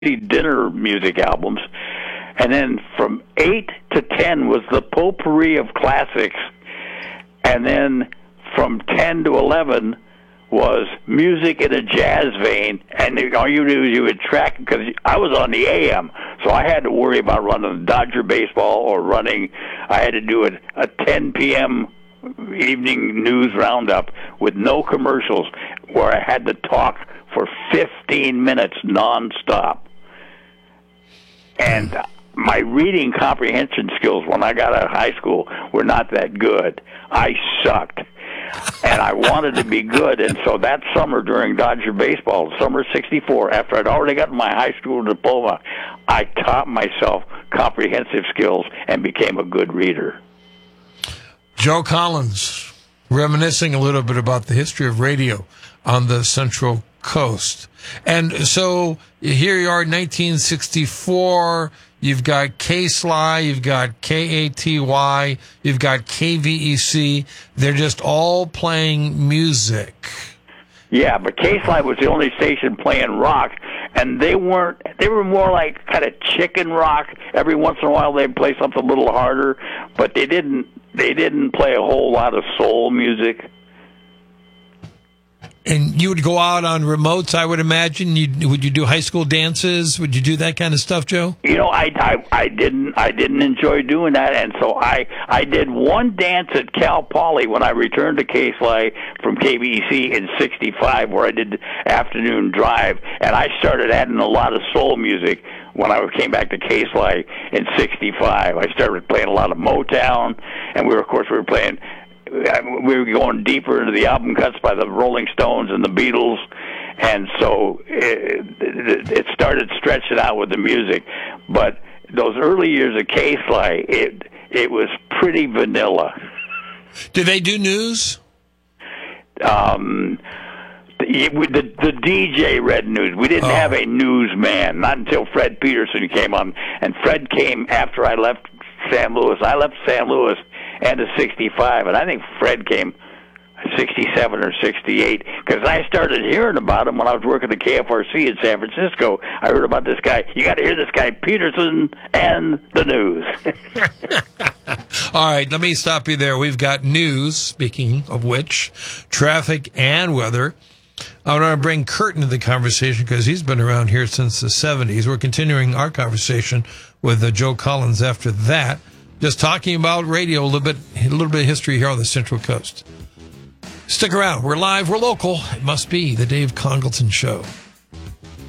dinner music albums. And then from 8 to 10 was the potpourri of classics. And then from 10 to 11 was music in a jazz vein. And all you do is you would track, because I was on the AM, so I had to worry about running Dodger baseball or I had to do a 10 p.m. evening news roundup with no commercials, where I had to talk for 15 minutes nonstop. And my reading comprehension skills when I got out of high school were not that good. I sucked. And I wanted to be good. And so that summer during Dodger baseball, summer '64, after I'd already gotten my high school diploma, I taught myself comprehensive skills and became a good reader. Joe Collins, reminiscing a little bit about the history of radio on the Central Coast. And so here you are, 1964. You've got K-SLY, you've got KATY, you've got KVEC. They're just all playing music. Yeah, but K-SLY was the only station playing rock, and they were more like kind of chicken rock. Every once in a while they'd play something a little harder, but they didn't play a whole lot of soul music. And you would go out on remotes, I would imagine. Would you do high school dances? Would you do that kind of stuff, Joe? You know, I didn't enjoy doing that, and so I did one dance at Cal Poly when I returned to KSLY from KBEC in '65, where I did afternoon drive, and I started adding a lot of soul music when I came back to KSLY in '65. I started playing a lot of Motown, and we were playing. We were going deeper into the album cuts by the Rolling Stones and the Beatles, and so it started stretching out with the music. But those early years of K-SLY, it was pretty vanilla. Did they do news? The DJ read news. We didn't have a newsman, not until Fred Peterson came on, and Fred came after I left Sam Lewis. I left Sam Lewis end of '65, and I think Fred came '67 or '68, because I started hearing about him when I was working at KFRC in San Francisco. I heard about this guy. You got to hear this guy Peterson and the news. All right, let me stop you there. We've got news, speaking of which, traffic and weather. I want to bring Kurt into the conversation because he's been around here since the 70s. We're continuing our conversation with Joe Collins after that. Just talking about radio, a little bit of history here on the Central Coast. Stick around. We're live. We're local. It must be the Dave Congleton Show.